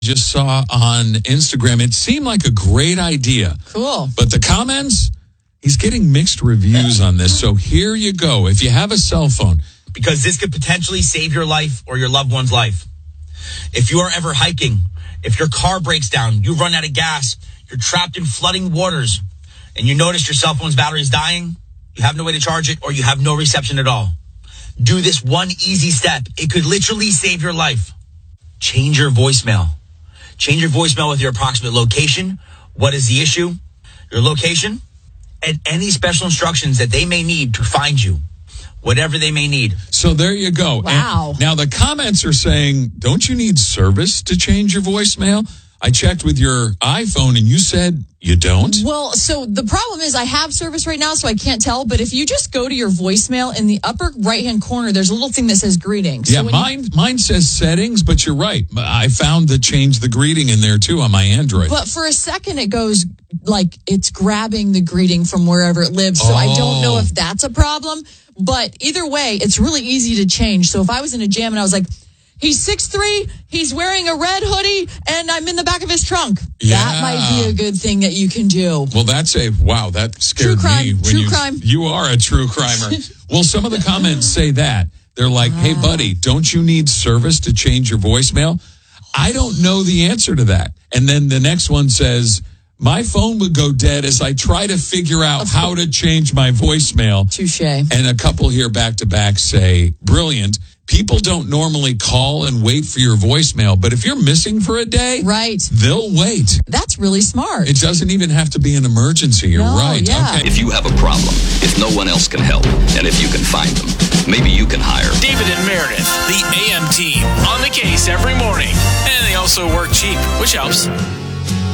just saw on Instagram. It seemed like a great idea. Cool. But the comments, he's getting mixed reviews on this. So here you go. If you have a cell phone. Because this could potentially save your life or your loved one's life. If you are ever hiking, if your car breaks down, you run out of gas, you're trapped in flooding waters, and you notice your cell phone's battery is dying, you have no way to charge it, or you have no reception at all. Do this one easy step. It could literally save your life. Change your voicemail. Change your voicemail with your approximate location. What is the issue? Your location, and any special instructions that they may need to find you. Whatever they may need. So there you go. Wow. And now the comments are saying, don't you need service to change your voicemail? I checked with your iPhone and you said you don't. Well, so the problem is I have service right now, so I can't tell. But if you just go to your voicemail in the upper right-hand corner, there's a little thing that says greetings. Yeah, mine says settings, but you're right. I found the change the greeting in there too on my Android. But for a second, it goes like it's grabbing the greeting from wherever it lives. So I don't know if that's a problem. But either way, it's really easy to change. So if I was in a jam and I was like, he's 6'3", he's wearing a red hoodie, and I'm in the back of his trunk. Yeah. That might be a good thing that you can do. Well, that scared True crime. me. True crime. You are a true crimer. Well, some of the comments say that. They're like, hey, buddy, don't you need service to change your voicemail? I don't know the answer to that. And then the next one says, my phone would go dead as I try to figure out how to change my voicemail. Touche. And a couple here back to back say, brilliant. People don't normally call and wait for your voicemail, but if you're missing for a day, right, they'll wait. That's really smart. It doesn't even have to be an emergency. You're right. Yeah. Okay. If you have a problem, if no one else can help, and if you can find them, maybe you can hire David and Meredith, the AM team, on the case every morning. And they also work cheap, which helps.